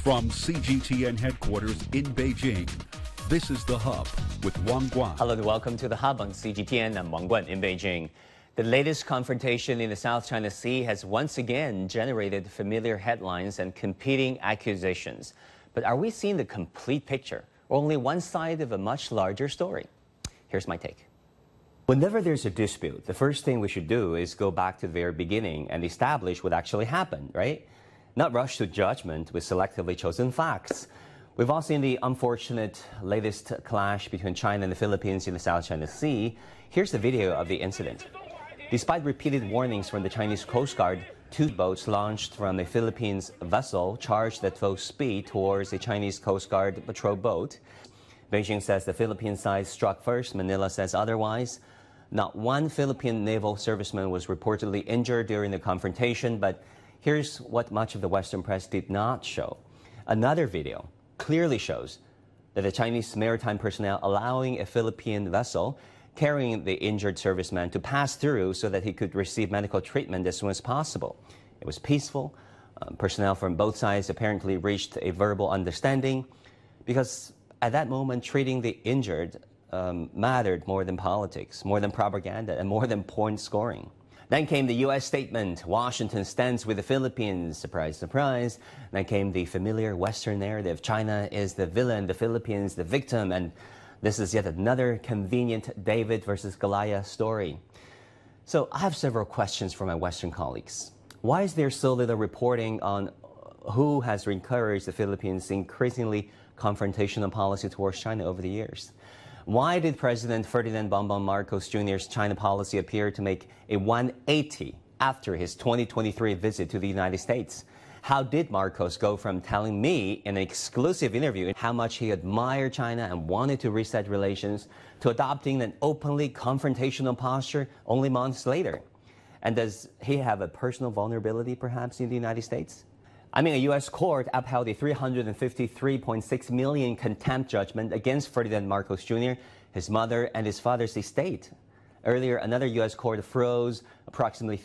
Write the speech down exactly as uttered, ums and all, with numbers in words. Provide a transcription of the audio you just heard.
From C G T N headquarters in Beijing, this is The Hub with Wang Guan. Hello and welcome to The Hub on C G T N. I'm Wang Guan in Beijing. The latest confrontation in the South China Sea has once again generated familiar headlines and competing accusations. But are we seeing the complete picture, or only one side of a much larger story? Here's my take. Whenever there's a dispute, the first thing we should do is go back to the very beginning and establish what actually happened, right? Not rush to judgment with selectively chosen facts. We've all seen the unfortunate latest clash between China and the Philippines in the South China Sea. Here's the video of the incident. Despite repeated warnings from the Chinese Coast Guard, two boats launched from a Philippines vessel charged at full speed towards a Chinese Coast Guard patrol boat. Beijing says the Philippine side struck first. Manila says otherwise. Not one Philippine naval serviceman was reportedly injured during the confrontation, but here's what much of the Western press did not show. Another video clearly shows that the Chinese maritime personnel allowing a Philippine vessel carrying the injured serviceman to pass through so that he could receive medical treatment as soon as possible. It was peaceful. Um, personnel from both sides apparently reached a verbal understanding because at that moment, treating the injured um, mattered more than politics, more than propaganda, and more than point scoring. Then came the U S statement, Washington stands with the Philippines, surprise, surprise. Then came the familiar Western narrative, China is the villain, the Philippines the victim, and this is yet another convenient David versus Goliath story. So I have several questions for my Western colleagues. Why is there so little reporting on who has encouraged the Philippines' increasingly confrontational policy towards China over the years? Why did President Ferdinand Bongbong Marcos Junior's China policy appear to make a one eighty after his twenty twenty-three visit to the United States? How did Marcos go from telling me in an exclusive interview how much he admired China and wanted to reset relations to adopting an openly confrontational posture only months later? And does he have a personal vulnerability perhaps in the United States? I mean, a U S court upheld a three hundred fifty-three point six million dollars contempt judgment against Ferdinand Marcos Junior, his mother, and his father's estate. Earlier, another U S court froze approximately